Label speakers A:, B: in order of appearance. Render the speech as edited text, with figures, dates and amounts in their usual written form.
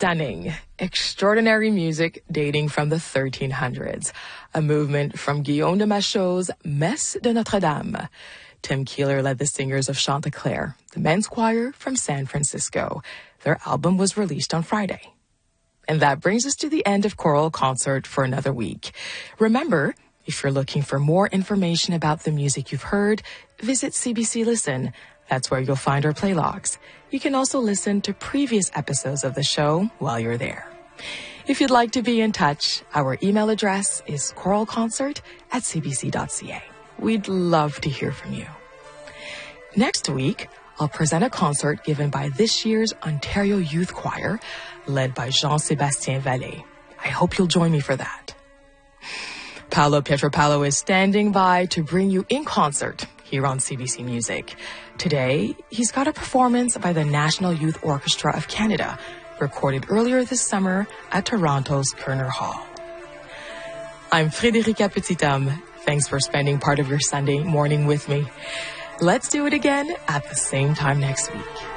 A: stunning, extraordinary music dating from the 1300s, a movement from Guillaume de Machaut's Messe de Notre-Dame. Tim Keeler led the singers of Chanticleer, the men's choir from San Francisco. Their album was released on Friday. And that brings us to the end of Choral Concert for another week. Remember, if you're looking for more information about the music you've heard, visit CBC Listen. That's where you'll find our play logs. You can also listen to previous episodes of the show while you're there. If you'd like to be in touch, our email address is choralconcert@cbc.ca. We'd love to hear from you. Next week, I'll present a concert given by this year's Ontario Youth Choir, led by Jean-Sébastien Vallée. I hope you'll join me for that. Paolo Pietropalo is standing by to bring you In Concert here on CBC Music. Today, he's got a performance by the National Youth Orchestra of Canada, recorded earlier this summer at Toronto's Kerner Hall. I'm Frédérica Petithomme. Thanks for spending part of your Sunday morning with me. Let's do it again at the same time next week.